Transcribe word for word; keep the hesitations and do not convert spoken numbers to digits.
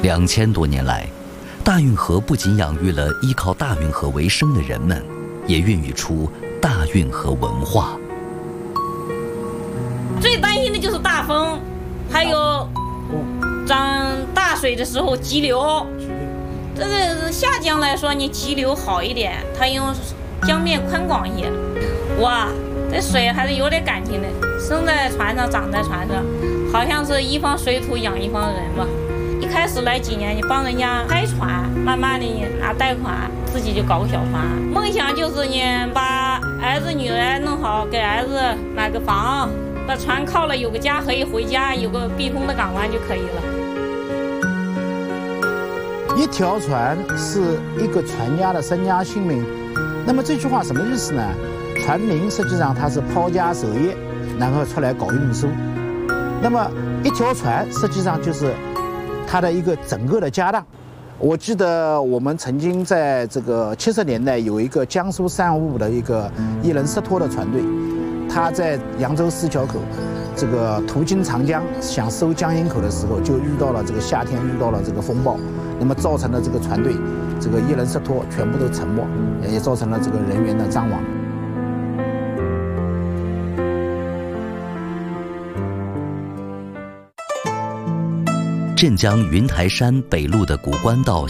两千多年来，大运河不仅养育了依靠大运河为生的人们，也孕育出大运河文化。 最担心的就是大风，还有涨大水的时候急流。这个下江来说，你急流好一点，它因为江面宽广一些。哇，这水还是有点感情的，生在船上，长在船上，好像是一方水土养一方人吧。一开始来几年，你帮人家开船，慢慢的你拿贷款，自己就搞个小船。梦想就是你把儿子女儿弄好，给儿子买个房，把船靠了，有个家可以回家，有个避风的港湾就可以了。 一条船是一个船家的身家性命。那么这句话什么意思呢？船民实际上他是抛家舍业，然后出来搞运输。那么一条船实际上就是他的一个整个的家当。我记得我们曾经在这个七十年代有一个江苏三五五的一个一人失托的船队，他在扬州四桥口这个途经长江，想收江阴口的时候，就遇到了这个夏天遇到了这个风暴，那么造成了这个船队这个一人失托全部都沉没，也造成了这个人员的伤亡。 镇江云台山北路的古官道